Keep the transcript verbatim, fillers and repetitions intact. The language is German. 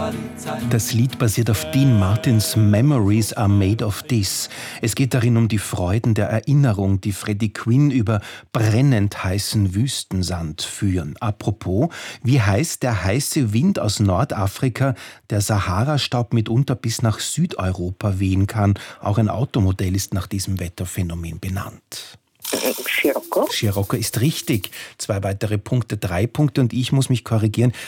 Das Lied basiert auf Dean Martins Memories are made of this. Es geht darin um die Freuden der Erinnerung, die Freddie Quinn über brennend heißen Wüstensand führen. Apropos, wie heißt der heiße Wind aus Nordafrika, der Sahara-Staub mitunter bis nach Südeuropa wehen kann? Auch ein Automodell ist nach diesem Wetterphänomen benannt. Scirocco. Scirocco ist richtig. Zwei weitere Punkte, drei Punkte und ich muss mich korrigieren.